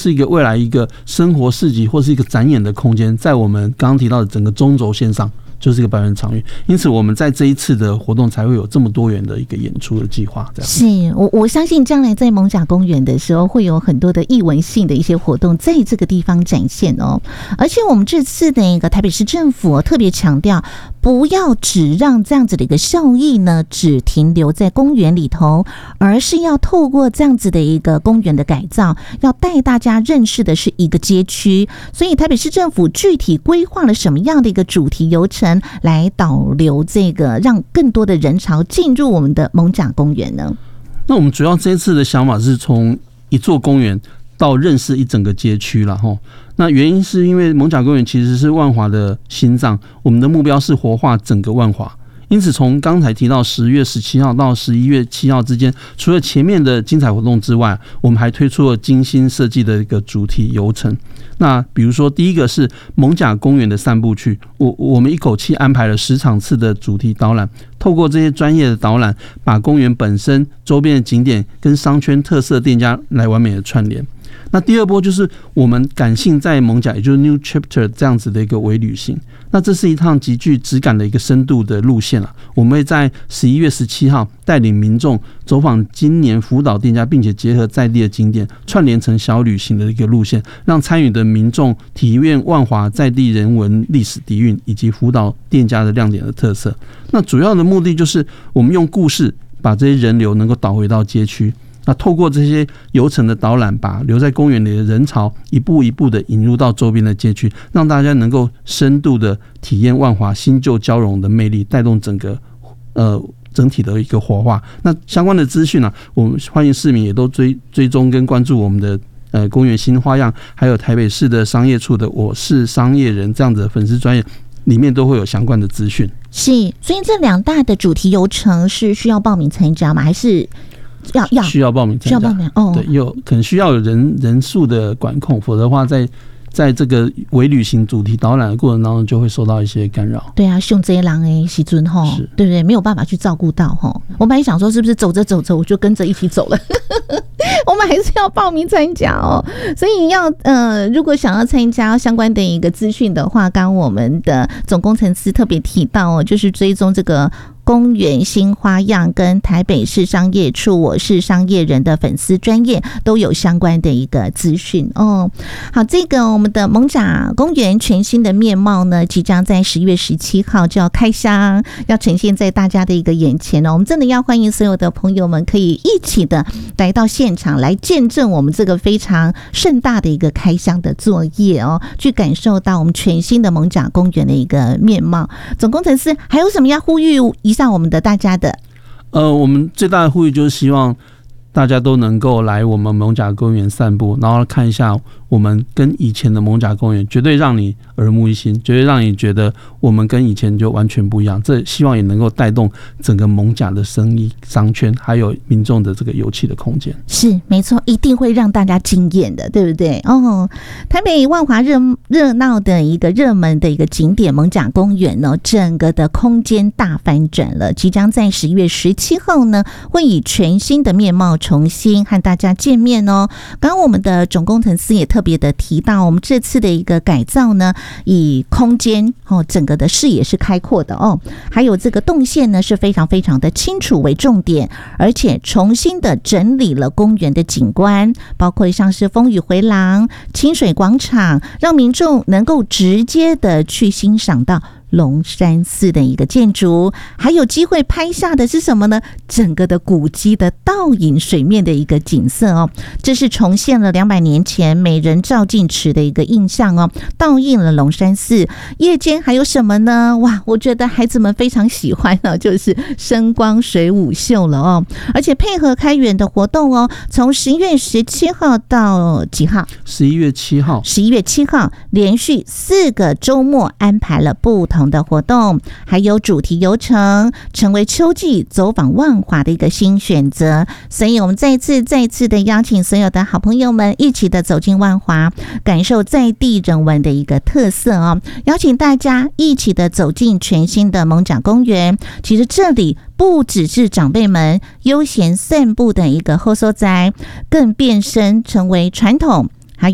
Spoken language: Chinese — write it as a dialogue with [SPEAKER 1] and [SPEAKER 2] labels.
[SPEAKER 1] 是一个未来一个生活市集或是一个展演的空间，在我们刚刚提到的整个中轴线上就是一个百元场域，因此我们在这一次的活动才会有这么多元的一个演出的计划。
[SPEAKER 2] 是我相信将来在艋舺公园的时候，会有很多的艺文性的一些活动在这个地方展现哦。而且我们这次的一个台北市政府特别强调，不要只让这样子的一个效益呢，只停留在公园里头，而是要透过这样子的一个公园的改造，要带大家认识的是一个街区。所以台北市政府具体规划了什么样的一个主题游程，来导流这个让更多的人潮进入我们的艋舺公园呢？
[SPEAKER 1] 那我们主要这一次的想法是从一座公园到认识一整个街区啦齁。那原因是因为艋舺公园其实是万华的心脏，我们的目标是活化整个万华。因此从刚才提到10月17号到11月7号之间，除了前面的精彩活动之外，我们还推出了精心设计的一个主题游程。那比如说第一个是艋舺公园的散步区，我们一口气安排了10场次的主题导览，透过这些专业的导览，把公园本身周边的景点跟商圈特色店家来完美的串联。那第二波就是我们感性在艋舺，也就是 New Chapter 这样子的一个微旅行。那这是一趟极具质感的一个深度的路线啦。我们会在11月17号带领民众走访今年辅导店家，并且结合在地的景点，串联成小旅行的一个路线，让参与的民众体验万华在地人文历史底蕴以及辅导店家的亮点的特色。那主要的目的就是我们用故事把这些人流能够导回到街区。那透过这些游程的导览，把留在公园里的人潮一步一步的引入到周边的街区，让大家能够深度的体验万华新旧交融的魅力，带动整个整体的一个活化。那相关的资讯啊，我们欢迎市民也都追踪跟关注我们的公园新花样，还有台北市的商业处的我是商业人这样的粉丝专页，里面都会有相关的资讯。
[SPEAKER 2] 是，所以这2大的主题游程是需要报名参加吗？还是需
[SPEAKER 1] 要报名参加？需要报名哦。对，有可能需要有人数的管控，否则的话在这个微旅行主题导览的过程当中，就会受到一些干扰。
[SPEAKER 2] 对啊，像这些人的时阵吼，对不对？没有办法去照顾到吼。我本来想说，是不是走着走着我就跟着一起走了？我们还是要报名参加哦。所以如果想要参加相关的一个资讯的话，刚刚我们的总工程师特别提到哦，就是追踪这个公园新花样跟台北市商业处我是商业人的粉丝专页都有相关的一个资讯哦。好，这个我们的艋舺公园全新的面貌呢，即将在10月17号就要开箱，要呈现在大家的一个眼前哦。我们真的要欢迎所有的朋友们可以一起的来到现场，来见证我们这个非常盛大的一个开箱的作业哦，去感受到我们全新的艋舺公园的一个面貌。总工程师还有什么要呼吁上我们的大家的？
[SPEAKER 1] 我们最大的呼吁就是希望大家都能够来我们艋舺公园散步，然后看一下我们跟以前的艋舺公园，绝对让你耳目一新，绝对让你觉得我们跟以前就完全不一样。这希望也能够带动整个艋舺的生意商圈，还有民众的这个游憩的空间。
[SPEAKER 2] 是没错，一定会让大家惊艳的，对不对？哦，台北万华热闹的一个热门的一个景点艋舺公园呢，整个的空间大翻转了，即将在10月17号呢，会以全新的面貌重新和大家见面哦。刚刚我们的总工程师也特别的提到，我们这次的一个改造呢，以空间整个的视野是开阔的哦，还有这个动线呢是非常非常的清楚为重点，而且重新的整理了公园的景观，包括像是风雨回廊、清水广场，让民众能够直接的去欣赏到龙山寺的一个建筑，还有机会拍下的是什么呢？整个的古迹的倒影水面的一个景色哦，这是重现了200年前美人照镜池的一个印象哦，倒映了龙山寺。夜间还有什么呢？哇，我觉得孩子们非常喜欢哦，就是声光水舞秀了哦，而且配合开园的活动哦，从11月17号到几号？11月7号，连续4个周末安排了不同的活动，还有主题游程，成为秋季走访万华的一个新选择。所以我们再一次的邀请所有的好朋友们一起的走进万华，感受在地人文的一个特色哦。邀请大家一起的走进全新的艋舺公园。其实这里不只是长辈们悠闲散步的一个好所在，更变身成为传统